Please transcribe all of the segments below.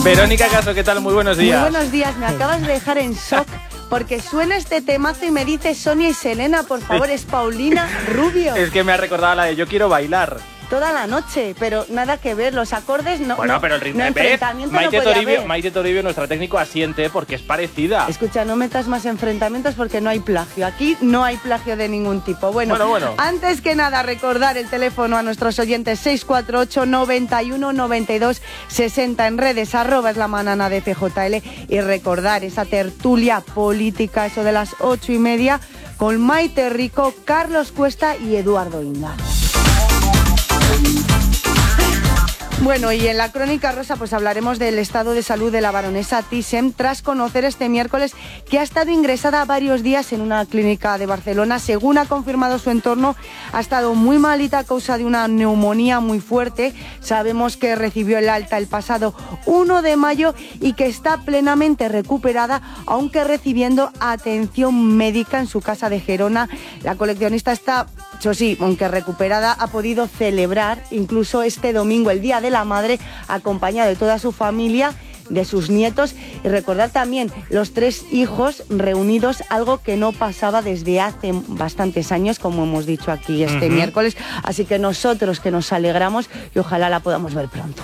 Verónica Caso, ¿qué tal? Muy buenos días. Muy buenos días, me acabas de dejar en shock porque suena este temazo y me dice Sonia y Selena, por favor, es Paulina Rubio. Es que me ha recordado la de Yo quiero bailar. Toda la noche, pero nada que ver, los acordes no. Bueno, no, pero el ritmo, no, enfrentamiento no podía haber. Maite Toribio, nuestra técnico, asiente porque es parecida. Escucha, no metas más enfrentamientos porque no hay plagio. Aquí no hay plagio de ningún tipo. Bueno, antes que nada, recordar el teléfono a nuestros oyentes 648 91 92 60 en redes, @es-la-manana de CJL, y recordar esa tertulia política, eso de las 8:30, con Maite Rico, Carlos Cuesta y Eduardo Inda. Bueno, y en la crónica rosa pues hablaremos del estado de salud de la baronesa Thyssen tras conocer este miércoles que ha estado ingresada varios días en una clínica de Barcelona. Según ha confirmado su entorno, ha estado muy malita a causa de una neumonía muy fuerte. Sabemos que recibió el alta el pasado 1 de mayo y que está plenamente recuperada, aunque recibiendo atención médica en su casa de Gerona. La coleccionista está, eso sí, aunque recuperada, ha podido celebrar incluso este domingo, el Día de la Madre, acompañada de toda su familia, de sus nietos, y recordar también los 3 hijos reunidos, algo que no pasaba desde hace bastantes años, como hemos dicho aquí este miércoles, así que nosotros que nos alegramos y ojalá la podamos ver pronto.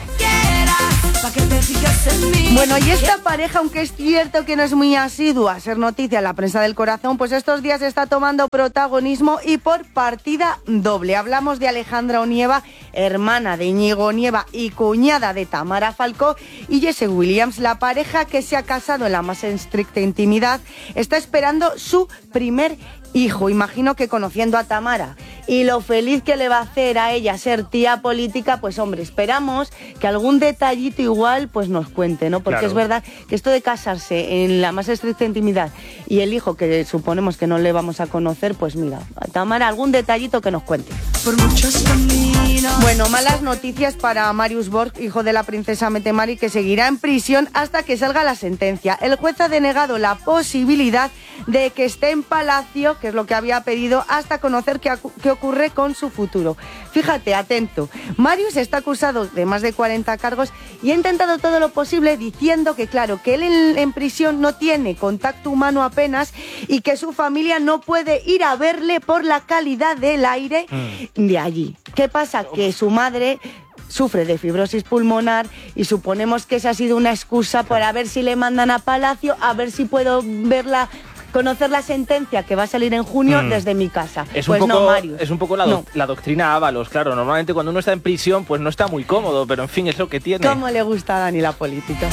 Bueno, y esta pareja, aunque es cierto que no es muy asidua a ser noticia en la prensa del corazón, pues estos días está tomando protagonismo y por partida doble. Hablamos de Alejandra Onieva, hermana de Íñigo Onieva y cuñada de Tamara Falcó, y Jesse Williams, la pareja que se ha casado en la más estricta intimidad, está esperando su primer hijo. Imagino que conociendo a Tamara y lo feliz que le va a hacer a ella ser tía política, pues hombre, esperamos que algún detallito igual pues nos cuente, ¿no? Porque claro, es verdad que esto de casarse en la más estricta intimidad y el hijo que suponemos que no le vamos a conocer, pues mira, a Tamara algún detallito que nos cuente. Por muchos caminos. Bueno, malas noticias para Marius Borg, hijo de la princesa Mette-Marit, que seguirá en prisión hasta que salga la sentencia. El juez ha denegado la posibilidad de que esté en Palacio, que es lo que había pedido, hasta conocer qué ocurre con su futuro. Fíjate, atento. Marius está acusado de más de 40 cargos y ha intentado todo lo posible diciendo que, claro, que él en prisión no tiene contacto humano apenas y que su familia no puede ir a verle por la calidad del aire de allí. ¿Qué pasa? Que su madre sufre de fibrosis pulmonar y suponemos que esa ha sido una excusa para ver si le mandan a Palacio, a ver si puedo verla, conocer la sentencia que va a salir en junio desde mi casa. Es pues un poco, no, Marius. Es un poco la doctrina Ábalos, claro. Normalmente cuando uno está en prisión, pues no está muy cómodo, pero en fin, es lo que tiene. ¿Cómo le gusta a Dani la política?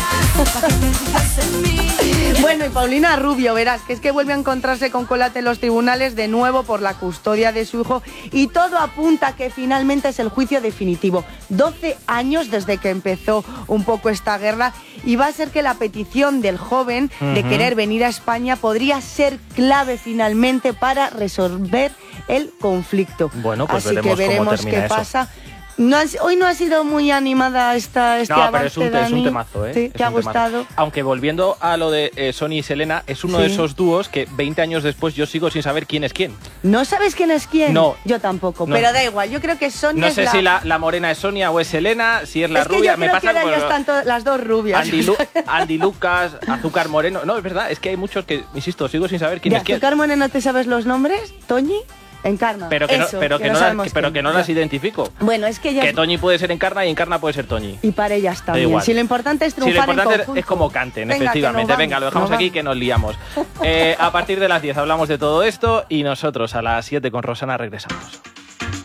Bueno, y Paulina Rubio, verás, que es que vuelve a encontrarse con Colate en los tribunales de nuevo por la custodia de su hijo, y todo apunta a que finalmente es el juicio definitivo. 12 años desde que empezó un poco esta guerra, y va a ser que la petición del joven de querer venir a España podría ser clave finalmente para resolver el conflicto. Bueno, pues así que veremos qué pasa. Hoy no ha sido muy animada este avance, pero Dani. Es un temazo, ¿eh? Sí, ¿te ha gustado? Aunque volviendo a lo de Sonia y Selena, es uno de esos dúos que 20 años después yo sigo sin saber quién es quién. ¿No sabes quién es quién? No. Yo tampoco, no. Pero da igual, yo creo que Sonia no sé si la morena es Sonia o es Selena, si es la rubia. Yo creo que ahora ya están las dos rubias. Andy Lucas, Azúcar Moreno. No, es verdad, es que hay muchos que, insisto, sigo sin saber quién es quién. ¿De Azúcar Moreno te sabes los nombres? ¿Toñi? Encarna. Pero que no las identifico. Bueno, es que ella... Que Toñi puede ser Encarna y Encarna puede ser Toñi. Y para ellas también. Si lo importante es triunfar en conjunto. Es como canten, efectivamente. Venga, lo dejamos aquí que nos liamos. A partir de las 10 hablamos de todo esto y nosotros a las 7 con Rosana regresamos.